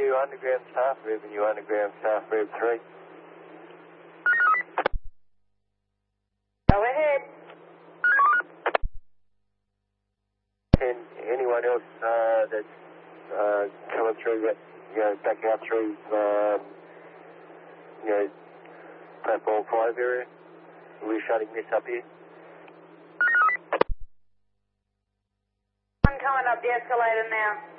2 underground staff, Revenue underground staff, Rev 3. Go ahead. And anyone else that's coming through that, back out through, platform 5 area, we're shutting this up here. I'm coming up the escalator now.